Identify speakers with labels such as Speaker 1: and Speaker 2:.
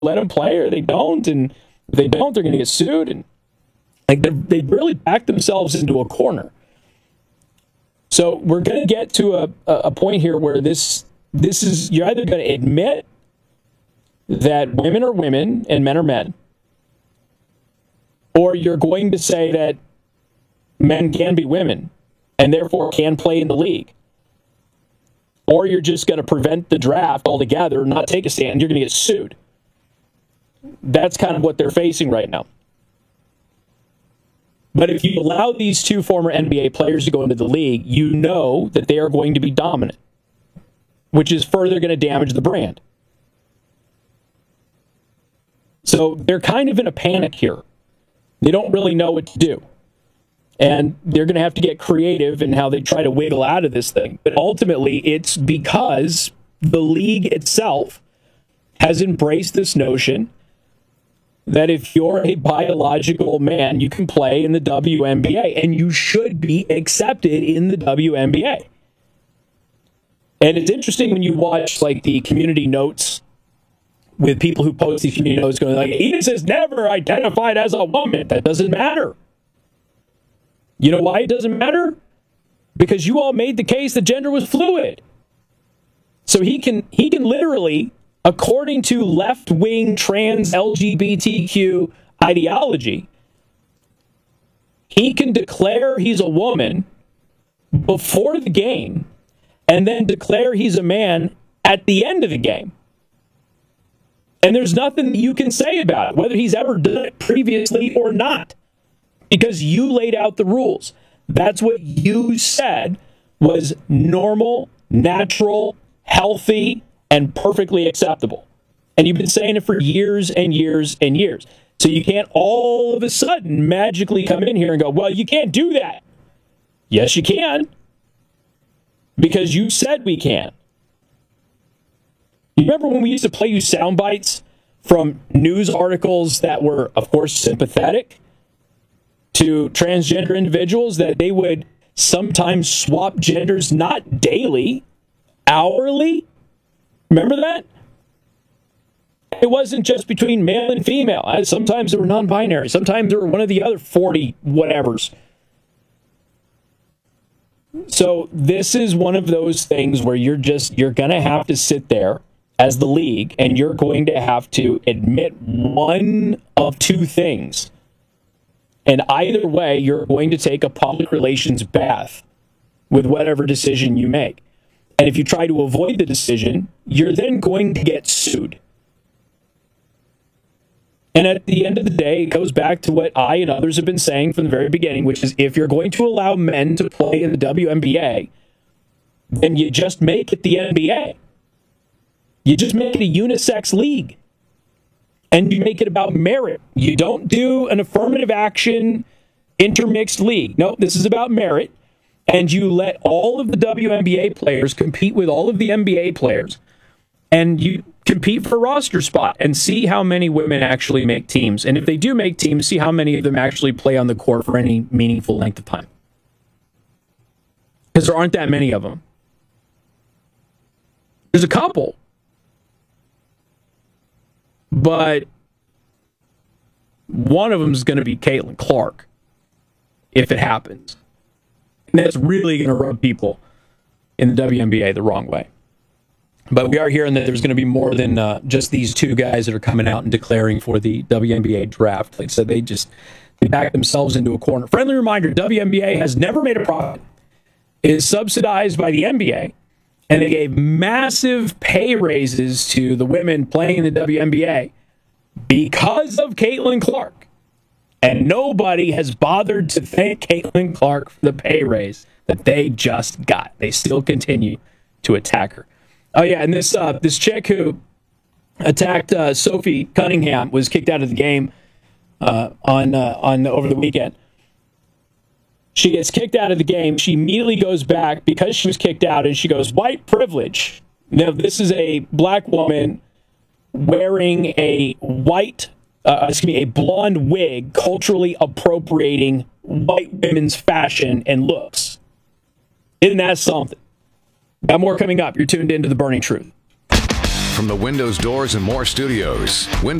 Speaker 1: let them play or they don't. And if they don't, they're going to get sued. And like they really backed themselves into a corner. So we're going to get to a point here where this is, you're either going to admit that women are women and men are men, or you're going to say that men can be women and therefore can play in the league. Or you're just going to prevent the draft altogether, not take a stand, and you're going to get sued. That's kind of what they're facing right now. But if you allow these two former NBA players to go into the league, you know that they are going to be dominant, which is further going to damage the brand. So they're kind of in a panic here. They don't really know what to do. And they're going to have to get creative in how they try to wiggle out of this thing. But ultimately, it's because the league itself has embraced this notion that if you're a biological man, you can play in the WNBA, and you should be accepted in the WNBA. And it's interesting when you watch like the community notes with people who post these community notes going like, Enos has never identified as a woman. That doesn't matter. You know why it doesn't matter? Because you all made the case that gender was fluid. So he can literally, according to left-wing trans LGBTQ ideology, he can declare he's a woman before the game and then declare he's a man at the end of the game. And there's nothing you can say about it, whether he's ever done it previously or not. Because you laid out the rules. That's what you said was normal, natural, healthy, and perfectly acceptable. And you've been saying it for years and years and years. So you can't all of a sudden magically come in here and go, well, you can't do that. Yes, you can. Because you said we can. You remember when we used to play you sound bites from news articles that were, of course, sympathetic to transgender individuals, that they would sometimes swap genders, not daily, hourly? Remember that? It wasn't just between male and female. Sometimes they were non-binary. Sometimes they were one of the other 40 whatevers. So this is one of those things where you're going to have to sit there as the league, and you're going to have to admit one of two things. And either way, you're going to take a public relations bath with whatever decision you make. And if you try to avoid the decision, you're then going to get sued. And at the end of the day, it goes back to what I and others have been saying from the very beginning, which is if you're going to allow men to play in the WNBA, then you just make it the NBA. You just make it a unisex league. And you make it about merit. You don't do an affirmative action intermixed league. No, this is about merit. And you let all of the WNBA players compete with all of the NBA players. And you compete for a roster spot and see how many women actually make teams. And if they do make teams, see how many of them actually play on the court for any meaningful length of time. Because there aren't that many of them. There's a couple. But one of them is going to be Caitlin Clark, if it happens. And that's really going to rub people in the WNBA the wrong way. But we are hearing that there's going to be more than just these two guys that are coming out and declaring for the WNBA draft. Like I said, they back themselves into a corner. Friendly reminder, WNBA has never made a profit. It is subsidized by the NBA. And they gave massive pay raises to the women playing in the WNBA because of Caitlin Clark. And nobody has bothered to thank Caitlin Clark for the pay raise that they just got. They still continue to attack her. Oh, yeah, and this chick who attacked Sophie Cunningham was kicked out of the game on over the weekend. She gets kicked out of the game. She immediately goes back because she was kicked out, and she goes, white privilege. Now, this is a black woman wearing a a blonde wig, culturally appropriating white women's fashion and looks. Isn't that something? Got more coming up. You're tuned into The Burning Truth.
Speaker 2: From the Windows, Doors, and More Studios,